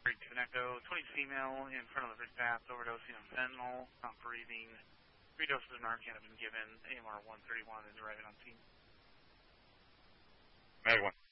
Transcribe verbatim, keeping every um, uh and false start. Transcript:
Three two Echo, twenty female in front of the bridge path, overdosing on fentanyl, not breathing. Three doses of Narcan have been given. A M R one thirty-one is arriving on scene. Mag one.